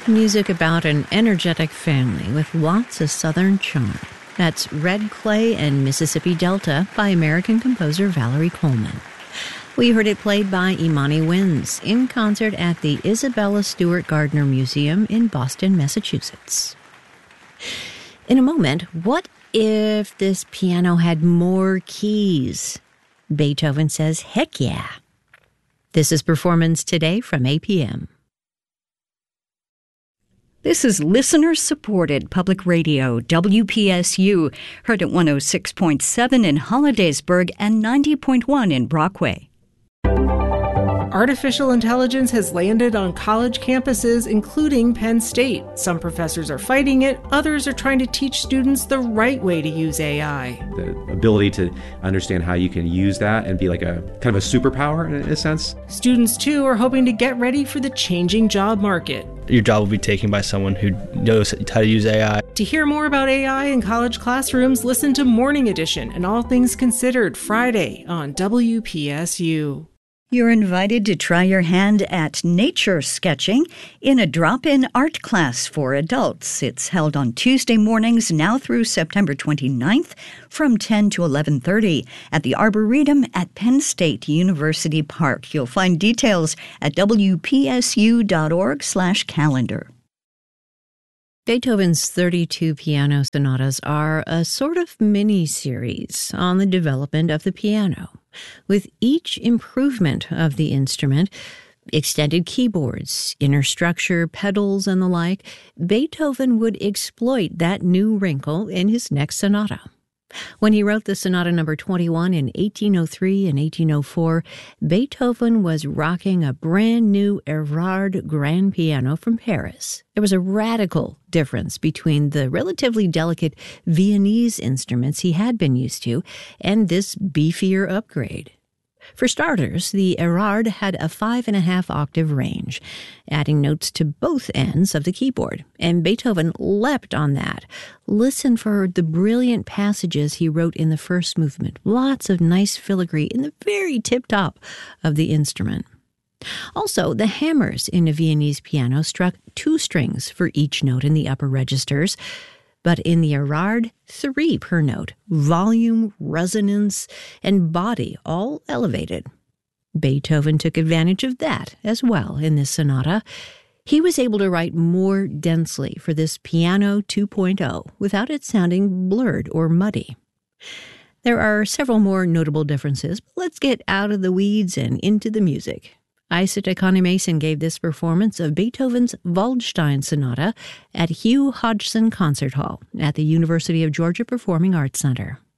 Music about an energetic family with lots of Southern charm. That's Red Clay and Mississippi Delta by American composer Valerie Coleman. We heard it played by Imani Winds in concert at the Isabella Stewart Gardner Museum in Boston, Massachusetts. In a moment, what if this piano had more keys? Beethoven says, heck yeah. This is Performance Today from APM. This is listener-supported public radio, WPSU, heard at 106.7 in Hollidaysburg and 90.1 in Brockway. Artificial intelligence has landed on college campuses, including Penn State. Some professors are fighting it, others are trying to teach students the right way to use AI. The ability to understand how you can use that and be like a kind of a superpower in a sense. Students, too, are hoping to get ready for the changing job market. Your job will be taken by someone who knows how to use AI. To hear more about AI in college classrooms, listen to Morning Edition and All Things Considered Friday on WPSU. You're invited to try your hand at nature sketching in a drop-in art class for adults. It's held on Tuesday mornings now through September 29th from 10 to 11:30 at the Arboretum at Penn State University Park. You'll find details at wpsu.org/calendar. Beethoven's 32 piano sonatas are a sort of mini-series on the development of the piano. With each improvement of the instrument, extended keyboards, inner structure, pedals, and the like, Beethoven would exploit that new wrinkle in his next sonata. When he wrote the Sonata No. 21 in 1803 and 1804, Beethoven was rocking a brand new Erard grand piano from Paris. There was a radical difference between the relatively delicate Viennese instruments he had been used to and this beefier upgrade. For starters, the Erard had a 5.5 octave range, adding notes to both ends of the keyboard, and Beethoven leapt on that. Listen for the brilliant passages he wrote in the first movement. Lots of nice filigree in the very tip-top of the instrument. Also, the hammers in a Viennese piano struck 2 strings for each note in the upper registers, but in the Erard, 3 per note, volume, resonance, and body all elevated. Beethoven took advantage of that as well in this sonata. He was able to write more densely for this Piano 2.0 without it sounding blurred or muddy. There are several more notable differences, but let's get out of the weeds and into the music. Isata Connie-Mason gave this performance of Beethoven's Waldstein Sonata at Hugh Hodgson Concert Hall at the University of Georgia Performing Arts Center.